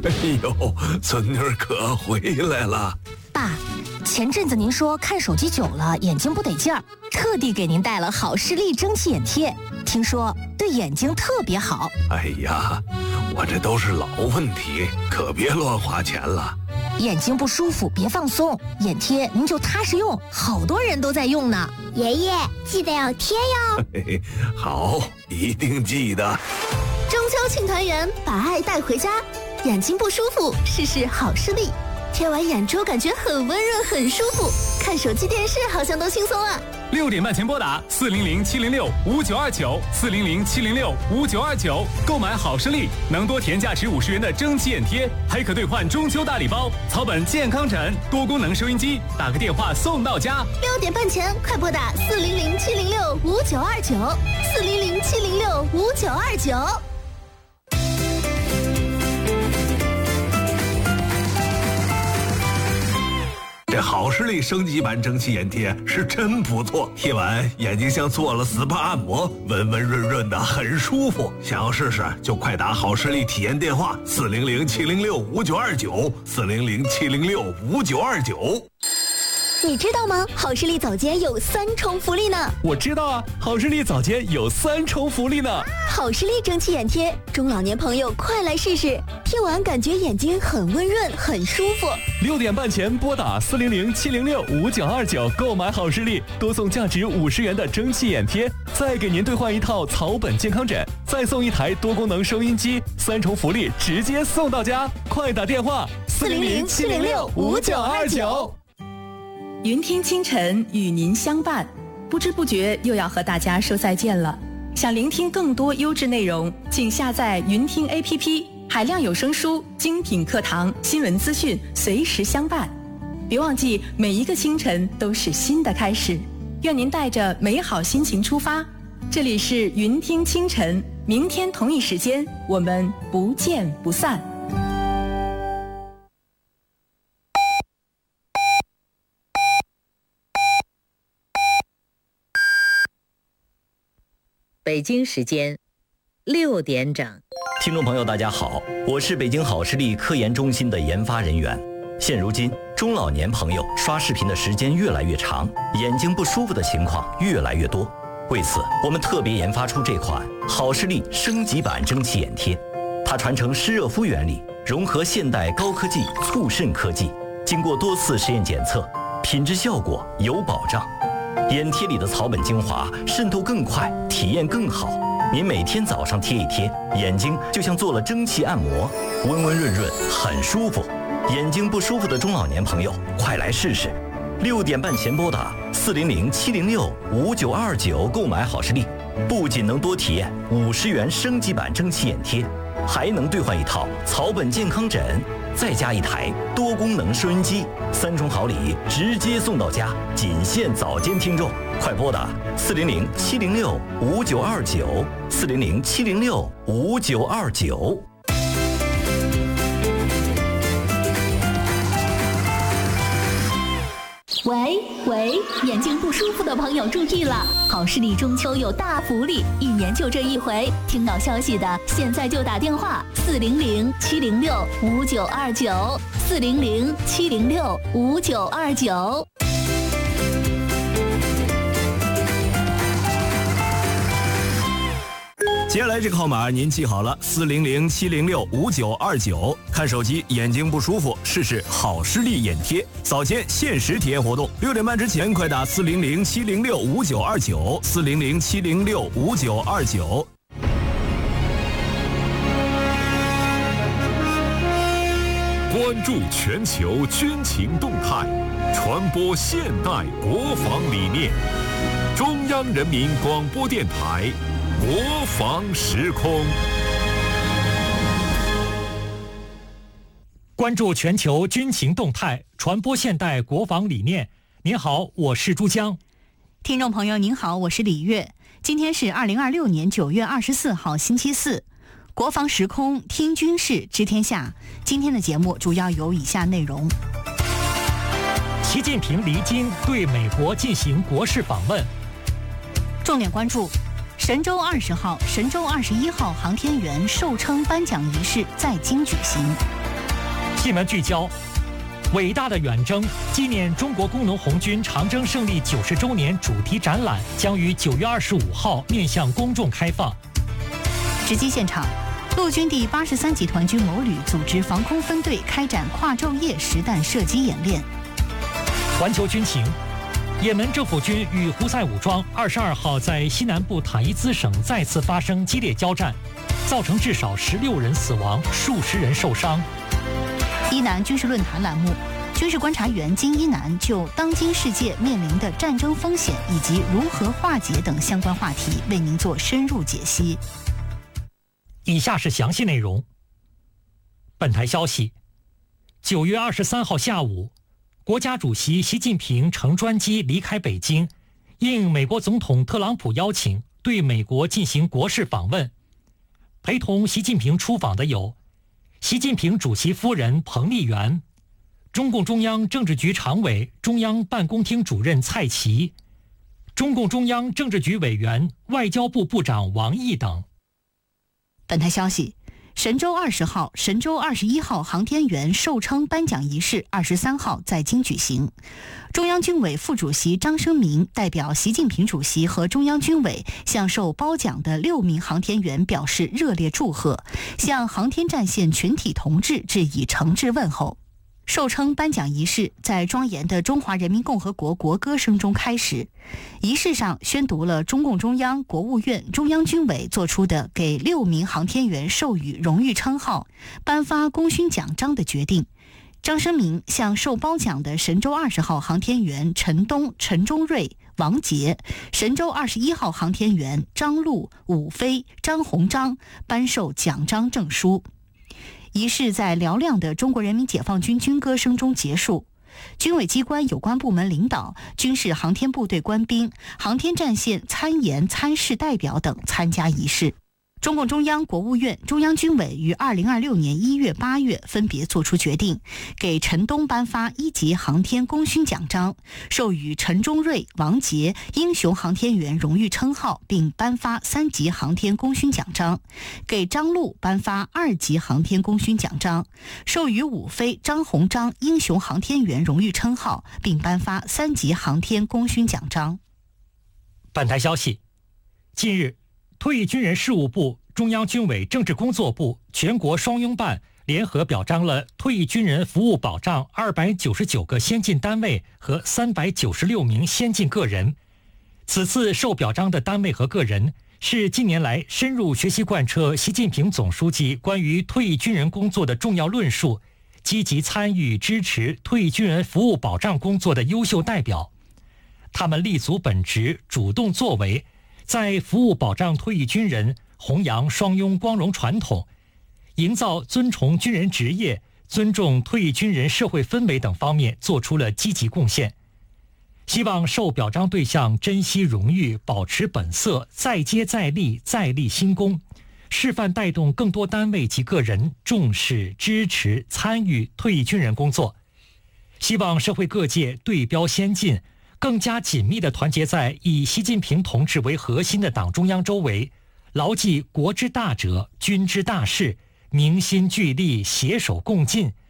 哎呦，孙女儿可回来了。 爸，前阵子您说看手机久了眼睛不得劲儿，特地给您带了好视力蒸汽眼贴，听说对眼睛特别好。 哎呀，我这都是老问题，可别乱花钱了。 眼睛不舒服别放松，眼贴您就踏实用，好多人都在用呢。 爷爷记得要贴哟。 嘿嘿，好，一定记得。 中秋庆团圆，把爱带回家。眼睛不舒服，试试好视力。贴完眼珠感觉很温润，很舒服。看手机、电视好像都轻松了。 6点半前拨打400-706-5929，400-706-5929，购买好视力，能多填价值50元的蒸汽眼贴，还可兑换中秋大礼包、草本健康枕、多功能收音机，打个电话送到家。 6点半前快拨打400-706-5929，400-706-5929。 这好视力升级版蒸汽眼贴是真不错，贴完眼睛像做了 SPA 按摩，温温润润的，很舒服。想要试试就快打好视力体验电话400-706-5929，400-706-5929。 你知道吗？好视力早间有3重福利呢。 我知道啊，好视力早间有3重福利呢。 好视力蒸汽眼贴，中老年朋友快来试试，贴完感觉眼睛很温润，很舒服。 6点半前拨打400-706-5929，购买好视力，多送价值50元的蒸汽眼贴，再给您兑换一套草本健康枕，再送一台多功能收音机，3重福利直接送到家，快打电话 400-706-5929。 云听清晨与您相伴，不知不觉又要和大家说再见了。想聆听更多优质内容，请下载云听 APP， 海量有声书、精品课堂、新闻资讯随时相伴。别忘记，每一个清晨都是新的开始。愿您带着美好心情出发。这里是云听清晨，明天同一时间我们不见不散。 北京时间6点整。 听众朋友大家好，我是北京好视力科研中心的研发人员。现如今中老年朋友刷视频的时间越来越长，眼睛不舒服的情况越来越多，为此我们特别研发出这款好视力升级版蒸汽眼贴。它传承湿热敷原理，融合现代高科技促渗科技，经过多次实验检测，品质效果有保障。眼贴里的草本精华渗透更快，体验更好。您每天早上贴一贴，眼睛就像做了蒸汽按摩，温温润润，很舒服。眼睛不舒服的中老年朋友，快来试试。6点半前拨打400-706-5929，购买好视力，不仅能多体验50元升级版蒸汽眼贴，还能兑换一套草本健康枕，再加一台多功能收音机，3重好礼直接送到家，仅限早间听众，快拨打400-706-5929，400-706-5929。 喂，眼睛不舒服的朋友注意了，好视力中秋有大福利，1年就这一回，听到消息的现在就打电话400-706-5929，400-706-5929。 接下来这个号码您记好了，400-706-5929。看手机眼睛不舒服，试试好视力眼贴，早间限时体验活动，6点半之前快打400-706-5929，400-706-5929。 关注全球军情动态，传播现代国防理念。中央人民广播电台国防时空。 关注全球军情动态，传播现代国防理念。您好，我是朱江。 听众朋友您好，我是李月。今天是2026年9月24号星期四，国防时空听军事知天下。今天的节目主要有以下内容： 习近平离京对美国进行国事访问。 重点关注神舟20号、神舟21号航天员授称颁奖仪式在京举行。 新闻聚焦：伟大的远征纪念中国工农红军长征胜利90周年主题展览将于9月25号面向公众开放。 直击现场，陆军第83集团军某旅组织防空分队开展跨昼夜实弹射击演练。 环球军情：也门政府军与胡塞武装22号在西南部塔伊兹省再次发生激烈交战，造成至少16人死亡，数十人受伤。 伊南军事论坛栏目，军事观察员金一南就当今世界面临的战争风险以及如何化解等相关话题为您做深入解析。 以下是详细内容。本台消息，9月23号下午，国家主席习近平乘专机离开北京，应美国总统特朗普邀请，对美国进行国事访问。陪同习近平出访的有习近平主席夫人彭丽媛、中共中央政治局常委、中央办公厅主任蔡奇、中共中央政治局委员、外交部部长王毅等。 本台消息，神舟20号、神舟21号航天员授称颁奖仪式23号在京举行。中央军委副主席张生民代表习近平主席和中央军委向受褒奖的6名航天员表示热烈祝贺，向航天战线全体同志致以诚挚问候。授称颁奖仪式在庄严的中华人民共和国国歌声中开始，仪式上宣读了中共中央、国务院、中央军委作出的给6名航天员授予荣誉称号、颁发功勋奖章的决定。张生民向受褒奖的神舟20号航天员陈冬、陈忠瑞、王杰，神舟21号航天员张陆、武飞、张鸿章颁授奖章证书。仪式在嘹亮的中国人民解放军军歌声中结束。军委机关有关部门领导、军事航天部队官兵、航天战线参研参试代表等参加仪式。中共中央、国务院、中央军委于2026年1月、8月分别作出决定，给陈冬颁发1级航天功勋奖章，授予陈忠瑞、王杰英雄航天员荣誉称号，并颁发3级航天功勋奖章；给张陆颁发2级航天功勋奖章，授予武飞、张鸿章英雄航天员荣誉称号，并颁发3级航天功勋奖章。 本台消息，近日，退役军人事务部、中央军委政治工作部、全国双拥办联合表彰了退役军人服务保障299个先进单位和396名先进个人。此次受表彰的单位和个人是近年来深入学习贯彻习近平总书记关于退役军人工作的重要论述，积极参与支持退役军人服务保障工作的优秀代表。他们立足本职，主动作为，在服务保障退役军人、弘扬双拥光荣传统、营造尊崇军人职业、尊重退役军人社会氛围等方面做出了积极贡献。希望受表彰对象珍惜荣誉，保持本色，再接再厉，再立新功，示范带动更多单位及个人重视、支持、参与退役军人工作。希望社会各界对标先进，更加紧密地团结在以习近平同志为核心的党中央周围，牢记国之大者、军之大事，凝心聚力，携手共进，